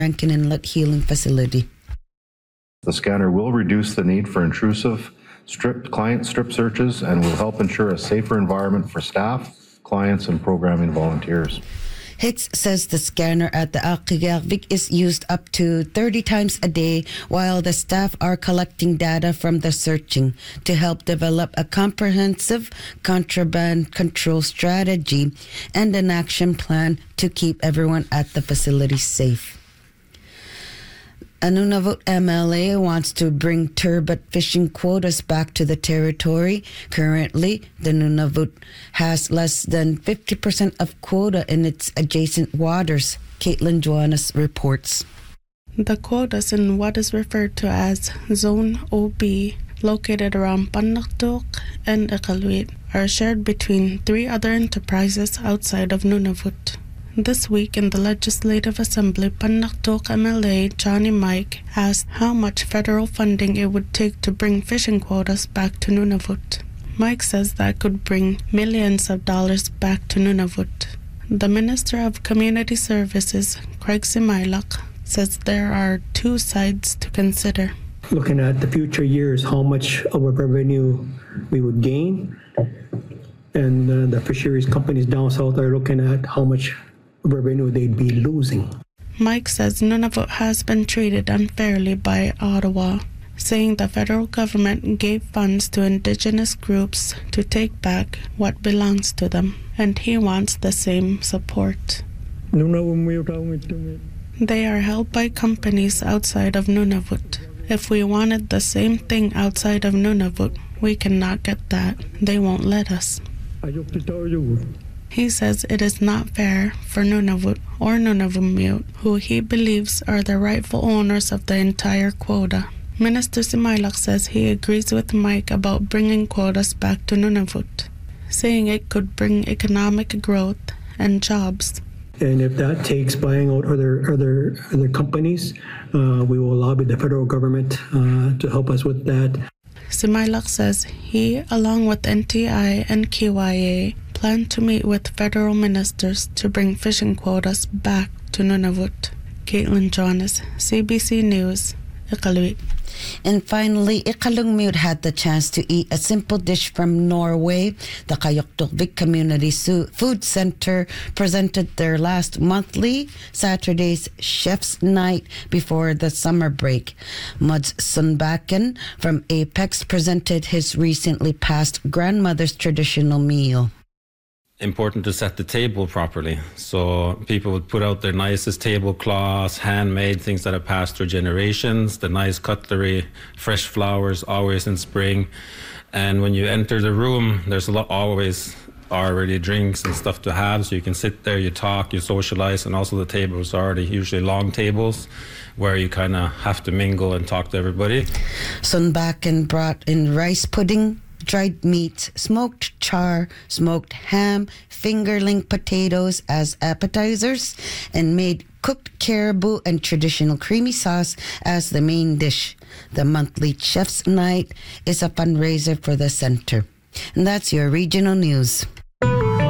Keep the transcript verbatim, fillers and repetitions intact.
Rankin Inlet Healing Facility. The scanner will reduce the need for intrusive strip client strip searches and will help ensure a safer environment for staff, clients, and programming volunteers. Hicks says the scanner at the Aqigavik is used up to thirty times a day while the staff are collecting data from the searching to help develop a comprehensive contraband control strategy and an action plan to keep everyone at the facility safe. A Nunavut M L A wants to bring turbot fishing quotas back to the territory. Currently, the Nunavut has less than fifty percent of quota in its adjacent waters. Caitlin Joannes reports. The quotas in what is referred to as Zone O B, located around Panaktuk and Iqaluit, are shared between three other enterprises outside of Nunavut. This week in the Legislative Assembly, Panaktuk M L A Johnny Mike asked how much federal funding it would take to bring fishing quotas back to Nunavut. Mike says that could bring millions of dollars back to Nunavut. The Minister of Community Services, Craig Simailaq, says there are two sides to consider. Looking at the future years, how much of our revenue we would gain, and uh, the fisheries companies down south are looking at how much revenue they'd be losing. Mike says Nunavut has been treated unfairly by Ottawa, saying the federal government gave funds to Indigenous groups to take back what belongs to them, and he wants the same support. They are held by companies outside of Nunavut. If we wanted the same thing outside of Nunavut, we cannot get that. They won't let us. He says it is not fair for Nunavut or Nunavummiut, who he believes are the rightful owners of the entire quota. Minister Simailaq says he agrees with Mike about bringing quotas back to Nunavut, saying it could bring economic growth and jobs. And if that takes buying out other other other companies, uh, we will lobby the federal government uh, to help us with that. Simailaq says he, along with N T I and Q Y A, plan to meet with federal ministers to bring fishing quotas back to Nunavut. Caitlin Jonas, C B C News, Iqaluit. And finally, Iqaluit had the chance to eat a simple dish from Norway. The Kayoktukvik Community Food Center presented their last monthly Saturday's Chef's Night before the summer break. Muds Sundbakken from Apex presented his recently passed grandmother's traditional meal. Important to set the table properly. So people would put out their nicest tablecloths, handmade things that have passed through generations, the nice cutlery, fresh flowers, always in spring. And when you enter the room, there's a lot, always already drinks and stuff to have. So you can sit there, you talk, you socialize, and also the tables are already usually long tables where you kind of have to mingle and talk to everybody. Sundbakken brought in rice pudding, dried meat, smoked char, smoked ham, fingerling potatoes as appetizers, and made cooked caribou and traditional creamy sauce as the main dish. The monthly Chef's Night is a fundraiser for the center. And that's your regional news.